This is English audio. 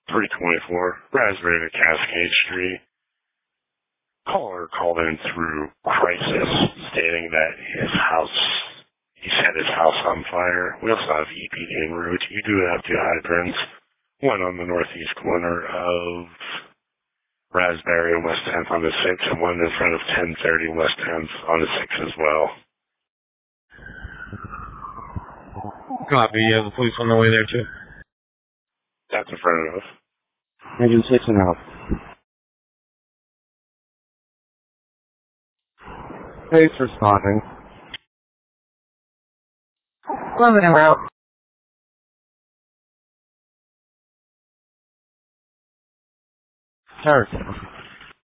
324 Raspberry to Cascade Street. Caller called in through crisis, stating that he set his house on fire. We also have EPD en route. You do have two hydrants, one on the northeast corner of Raspberry and West 10th on the 6th, and one in front of 1030 West 10th on the 6th as well. Copy, you have the police on the way there too. That's affirmative. Engine 6 and out. Base responding. 11 and out. Harrison.